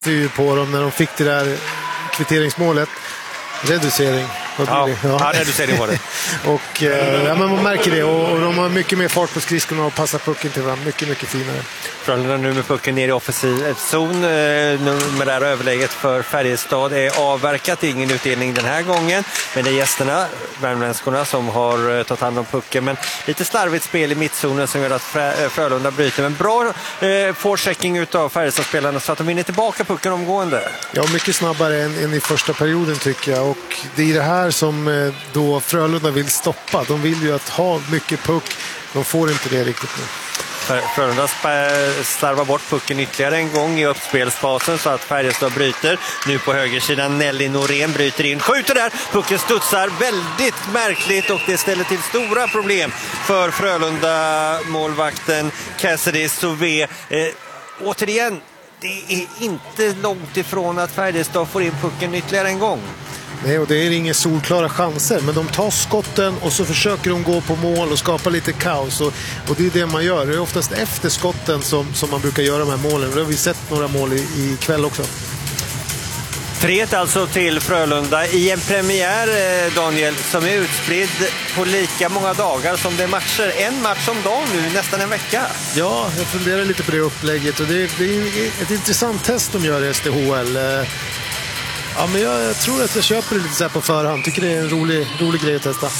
Det är ju på dem när de fick det där kvitteringsmålet. Reducering. Ja, reducering var det. Och ja, men man märker det. Och de har mycket mer fart på skridskorna och passar pucken till varandra. Mycket, mycket finare. Frölunda nu med pucken ner i offensiv zon. Med det här överläget för Färjestad är avverkat. Ingen utdelning den här gången. Men det är gästerna, värmländskorna, som har tagit hand om pucken. Men lite slarvigt spel i mittzonen som gör att Frölunda bryter. Men bra forechecking utav Färjestadspelarna så att de vinner tillbaka pucken omgående. Ja, mycket snabbare än i första perioden tycker jag. Och det är det här som då Frölunda vill stoppa. De vill ju att ha mycket puck. De får inte det riktigt nu. Frölunda slarvar bort pucken ytterligare en gång i uppspelsfasen så att Färjestad bryter. Nu på högersidan Nelly Norén bryter in, skjuter där, pucken studsar väldigt märkligt och det ställer till stora problem för Frölunda målvakten Cassidy Sauvé. Återigen, det är inte långt ifrån att Färjestad får in pucken ytterligare en gång. Nej, och det är inga solklara chanser, men de tar skotten och så försöker de gå på mål och skapa lite kaos och det är det man gör. Det är oftast efter skotten som man brukar göra de här målen. Det har vi sett några mål i kväll också. 3-1 alltså till Frölunda i en premiär, Daniel, som är utspridd på lika många dagar som det är matcher. En match om dagen nu, nästan en vecka. Ja, jag funderar lite på det upplägget och det är ett intressant test de gör i SDHL. Ja, men jag tror att jag köper det lite så här på förhand. Tycker det är en rolig grej att testa.